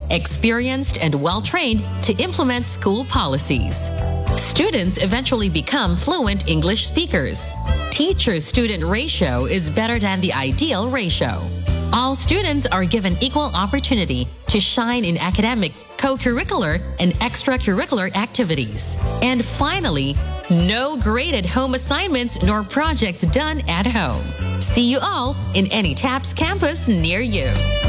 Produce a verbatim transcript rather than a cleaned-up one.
experienced and well-trained to implement school policies. Students eventually become fluent English speakers. Teacher-student ratio is better than the ideal ratio. All students are given equal opportunity to shine in academic, co-curricular, and extracurricular activities. And finally, no graded home assignments nor projects done at home. See you all in any TAPS campus near you.